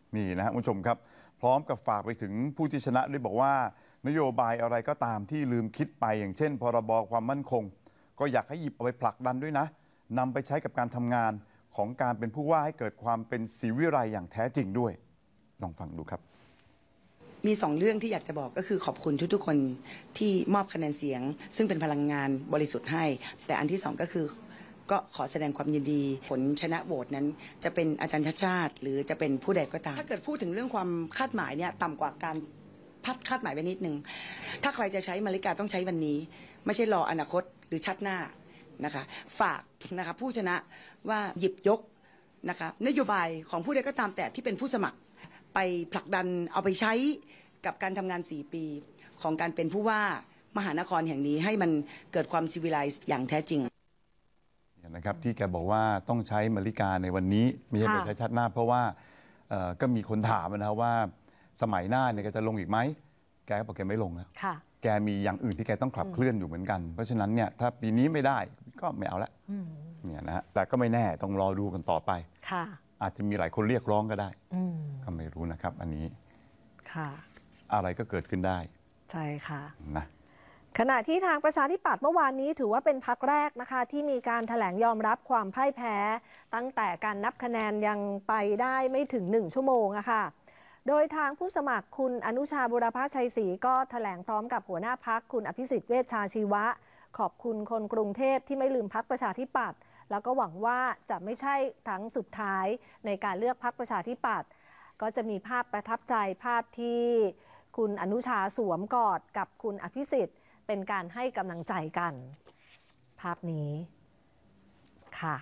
นี่นะฮะคุณผู้ชมครับพร้อมกับฝากไปถึงผู้ที่ชนะด้วยบอกว่านโยบายอะไรก็ตามที่ลืมคิดไปอย่างเช่นพรบความมั่นคงก็อยากให้หยิบเอาไปผลักดันด้วยนะนำไปใช้กับการทำงานของการเป็นผู้ว่าให้เกิดความเป็นศรีวิไลย์อย่างแท้จริงด้วยลองฟังดูครับมี2เรื่องที่อยากจะบอกก็คือขอบคุณทุกๆคนที่มอบคะแนนเสียงซึ่งเป็นพลังงานบริสุทธิ์ให้แต่อันที่2ก็คือก็ขอแสดงความยินดีผลชนะโหวตนั้นจะเป็นอาจารย์ชาติชาติหรือจะเป็นผู้ใดก็ตามถ้าเกิดพูดถึงเรื่องความคาดหมายเนี่ยต่ำกว่าการคาดหมายไปนิดนึงถ้าใครจะใช้มาริกาต้องใช้วันนี้ไม่ใช่รออนาคตหรือชาติหน้านะคะฝากนะคะผู้ชนะว่าหยิบยกนะคะนโยบายของผู้ใดก็ตามแต่ที่เป็นผู้สมัครไปผลักดันเอาไปใช้กับการทำงาน4 ปีของการเป็นผู้ว่ามหานครแห่งนี้ให้มันเกิดความซีวิไลซ์อย่างแท้จริงนะครับที่แกบอกว่าต้องใช้มาริกาในวันนี้ไม่ใช่ไปใช้ชาติหน้าเพราะว่าก็มีคนถามนะครับว่าสมัยหน้าเนี่ยแกจะลงอีกไหมแกก็บอกแกไม่ลงแล้วแกมีอย่างอื่นที่แกต้องขับเคลื่อนอยู่เหมือนกันเพราะฉะนั้นเนี่ยถ้าปีนี้ไม่ได้ก็ไม่เอาละเนี่ยนะฮะแต่ก็ไม่แน่ต้องรอดูกันต่อไปอาจจะมีหลายคนเรียกร้องก็ได้ก็ไม่รู้นะครับอันนี้อะไรก็เกิดขึ้นได้ใช่ค่ะนะขณะที่ทางประชาธิปัตย์เมื่อวานนี้ถือว่าเป็นพรรคแรกนะคะที่มีการแถลงยอมรับความพ่ายแพ้ตั้งแต่การนับคะแนนยังไปได้ไม่ถึง1 ชั่วโมงอะค่ะโดยทางผู้สมัครคุณอนุชาบุรพชัยศรีก็แถลงพร้อมกับหัวหน้าพรรคคุณอภิสิทธิ์เวชชาชีวะขอบคุณคนกรุงเทพที่ไม่ลืมพรรคประชาธิปัตย์แล้วก็หวังว่าจะไม่ใช่ครั้งสุดท้ายในการเลือกพรรคประชาธิปัตย์ก็จะมีภาพประทับใจภาพที่คุณอนุชาสวมกอดกับคุณอภิสิทธิ์เป็นการให้กำลังใจกันภาพนี้ค่ะ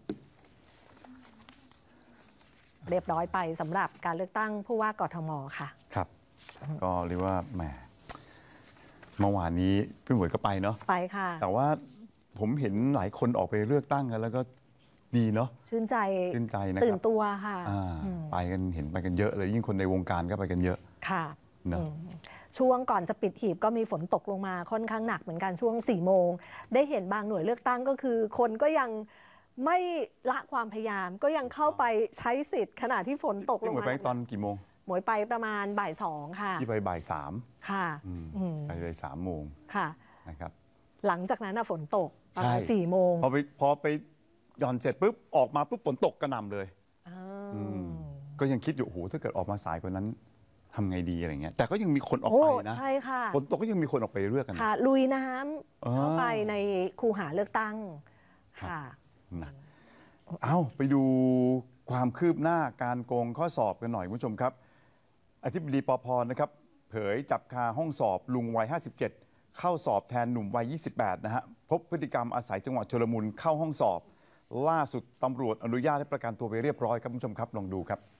เรียบร้อยไปสำหรับการเลือกตั้งผู้ว่ากทมค่ะครับก็เรียกว่าแหมเมื่อวานนี้พี่หมวยก็ไปเนาะไปค่ะแต่ว่าผมเห็นหลายคนออกไปเลือกตั้งกันแล้วก็ดีเนาะชื่นใจนะครับตื่นตัวค่ะไปกันเห็นไปกันเยอะเลยยิ่งคนในวงการก็ไปกันเยอะค่ะเนาะช่วงก่อนจะปิดหีบก็มีฝนตกลงมาค่อนข้างหนักเหมือนกันช่วง4 โมงได้เห็นบางหน่วยเลือกตั้งก็คือคนก็ยังไม่ละความพยายามก็ยังเข้าไปใช้สิทธิ์ขณะที่ฝนตกลงมาหมวยไปตอนกี่โมงหมวยไปประมาณบ่าย 2ค่ะที่ไปบ่าย 3 ค่ะไปเลย3 โมงค่ะนะครับหลังจากนั้นฝนตกประมาณ4 โมงพอไปหย่อนเสร็จปุ๊บออกมาปุ๊บฝนตกกระหน่ำเลยก็ยังคิดอยู่โอ้โหถ้าเกิดออกมาสายกว่านั้นทำไงดีอะไรเงี้ยแต่ก็ยังมีคนออกไปนะใช่ค่ะฝนตกก็ยังมีคนออกไปเลือกกันค่ะลุยน้ำเข้าไปในคูหาเลือกตั้งค่ะนะเอาไปดูความคืบหน้าการโกงข้อสอบกันหน่อยคุณผู้ชมครับอธิบดีปภ.นะครับเผยจับคาห้องสอบลุงวัย57เข้าสอบแทนหนุ่มวัย28นะฮะพบพฤติกรรมอาศัยจังหวะชุลมุนเข้าห้องสอบล่าสุดตำรวจอนุญาตให้ประกันตัวไปเรียบร้อยครับคุณผู้ชมครับลองดูครับ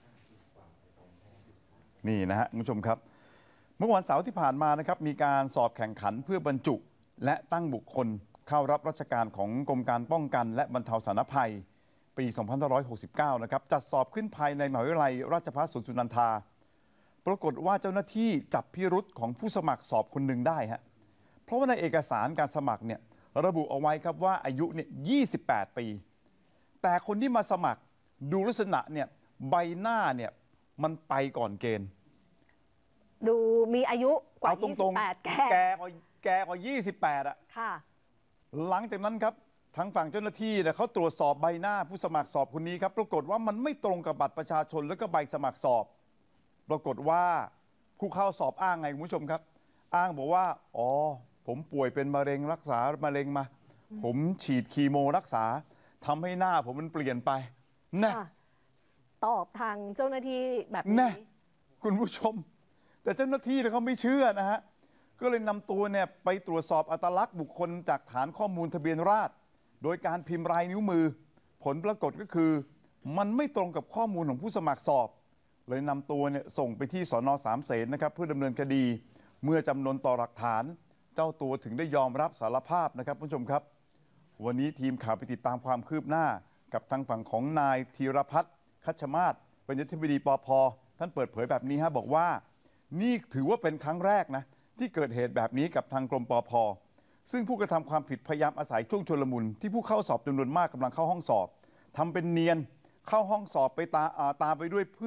นี่นะฮะคุณผู้ชมครับเมื่อวันเสาร์ที่ผ่านมานะครับมีการสอบแข่งขันเพื่อบรรจุและตั้งบุคคลเข้ารับราชการของกรมการป้องกันและบรรเทาสาธารณภัยปี 2569 นะครับจัดสอบขึ้นภายในมหาวิทยาลัยราชภัฏสวนสุนันทาปรากฏว่าเจ้าหน้าที่จับพิรุธของผู้สมัครสอบคนหนึ่งได้ฮะเพราะว่าในเอกสารการสมัครเนี่ยระบุเอาไว้ครับว่าอายุเนี่ย28 ปีแต่คนที่มาสมัครดูลักษณะเนี่ยใบหน้าเนี่ยมันไปก่อนเกณฑ์ดูมีอายุกว่า 28แกกว่า28อ่ะค่ะหลังจากนั้นครับทางฝั่งเจ้าหน้าที่เนี่ยเขาตรวจสอบใบหน้าผู้สมัครสอบคนนี้ครับปรากฏว่ามันไม่ตรงกับบัตรประชาชนแล้วก็ใบสมัครสอบปรากฏว่าผู้เข้าสอบอ้างไงคุณผู้ชมครับอ้างบอกว่าอ๋อผมป่วยเป็นมะเร็งรักษามะเร็งมาผมฉีดคีโมรักษาทำให้หน้าผมมันเปลี่ยนไปนะตอบทางเจ้าหน้าที่แบบนี้คุณผู้ชมแต่เจ้าหน้าที่เขาไม่เชื่อนะฮะก็เลยนำตัวเนี่ยไปตรวจสอบอัตลักษณ์บุคคลจากฐานข้อมูลทะเบียนราษฎร์โดยการพิมพ์ลายนิ้วมือผลปรากฏก็คือมันไม่ตรงกับข้อมูลของผู้สมัครสอบเลยนำตัวเนี่ยส่งไปที่สน.สามเสนนะครับเพื่อดำเนินคดีเมื่อจำนวนต่อหลักฐานเจ้าตัวถึงได้ยอมรับสารภาพนะครับผู้ชมครับวันนี้ทีมข่าวไปติดตามความคืบหน้ากับทางฝั่งของนายธีรพัฒน์คัชมาศเป็นอธิบดีปภ.ท่านเปิดเผยแบบนี้ฮะบอกว่านี่ถือว่าเป็นครั้งแรกนะที่เกิดเหตุแบบนี้กับทางกรมปภ.ซึ่งผู้กระทำความผิดพยายามอาศัยช่วงชุลมุนที่ผู้เข้าสอบจำนวนมากกำลังเข้าห้องสอบทำเป็นเนียนเข้าห้องสอบไปตามไปด้วย